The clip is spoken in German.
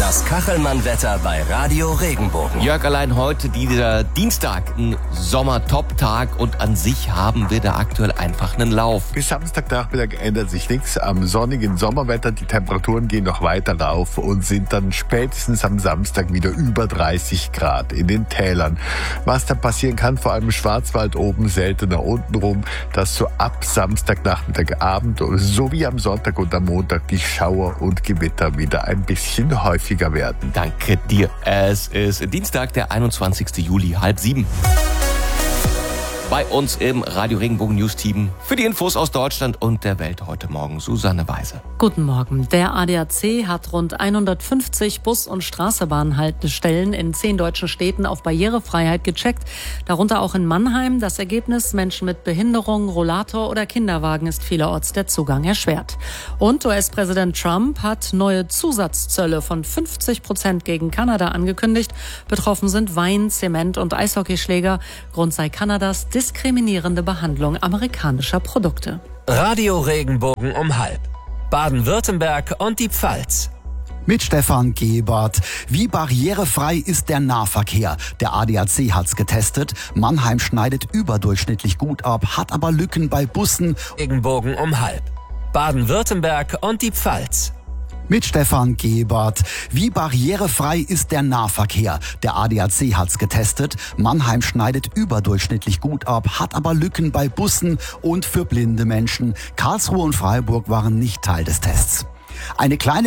Das Kachelmann-Wetter bei Radio Regenbogen. Jörg, allein heute dieser Dienstag, ein Sommer-Top-Tag und an sich haben wir da aktuell einfach einen Lauf. Bis Samstagnachmittag ändert sich nichts. Am sonnigen Sommerwetter, die Temperaturen gehen noch weiter rauf und sind dann spätestens am Samstag wieder über 30 Grad in den Tälern. Was da passieren kann, vor allem im Schwarzwald oben, seltener untenrum, dass so ab Samstagnachmittag, Abend sowie am Sonntag und am Montag die Schauer und Gewitter wieder ein bisschen häufiger werden. Danke dir. Es ist Dienstag, der 21. Juli, 6:30. Bei uns im Radio Regenbogen News Team für die Infos aus Deutschland und der Welt heute Morgen Susanne Weise. Guten Morgen. Der ADAC hat rund 150 Bus- und Straßenbahnhaltestellen in 10 deutschen Städten auf Barrierefreiheit gecheckt. Darunter auch in Mannheim. Das Ergebnis: Menschen mit Behinderung, Rollator oder Kinderwagen ist vielerorts der Zugang erschwert. Und US-Präsident Trump hat neue Zusatzzölle von 50% gegen Kanada angekündigt. Betroffen sind Wein, Zement und Eishockeyschläger. Grund sei Kanadas diskriminierende Behandlung amerikanischer Produkte. Radio Regenbogen um 12:30. Baden-Württemberg und die Pfalz. Mit Stefan Gebert. Wie barrierefrei ist der Nahverkehr? Der ADAC hat's getestet. Mannheim schneidet überdurchschnittlich gut ab, hat aber Lücken bei Bussen. Regenbogen um 12:30. Baden-Württemberg und die Pfalz. Mit Stefan Gebert. Wie barrierefrei ist der Nahverkehr? Der ADAC hat's getestet. Mannheim schneidet überdurchschnittlich gut ab, hat aber Lücken bei Bussen und für blinde Menschen. Karlsruhe und Freiburg waren nicht Teil des Tests. Eine kleine